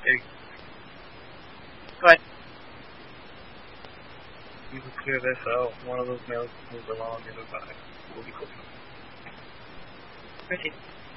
Hey, Go ahead. you can clear this out. One of those males moves along nearby. We'll be close. Proceed.